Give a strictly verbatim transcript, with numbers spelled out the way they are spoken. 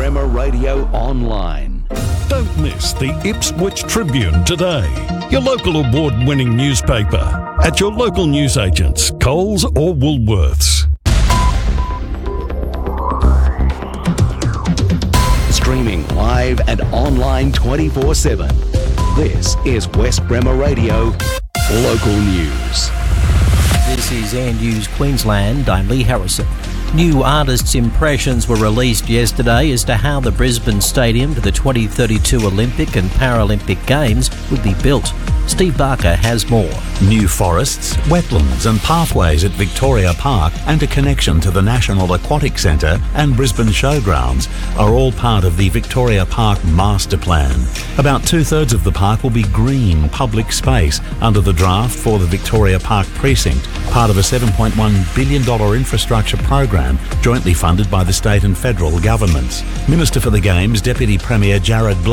Bremer Radio Online. Don't miss the Ipswich Tribune today, your local award-winning newspaper, at your local newsagents, Coles or Woolworths. Streaming live and online twenty-four seven. This is West Bremer Radio Local News. This is Air News Queensland. I'm Lee Harrison. New artists' impressions were released yesterday as to how the Brisbane Stadium for the twenty thirty-two Olympic and Paralympic Games would be built. Steve Barker has more. New forests, wetlands and pathways at Victoria Park and a connection to the National Aquatic Centre and Brisbane Showgrounds are all part of the Victoria Park Master Plan. About two-thirds of the park will be green public space under the draft for the Victoria Park Precinct, part of a seven point one billion dollars infrastructure program jointly funded by the state and federal governments. Minister for the Games, Deputy Premier Jared Blow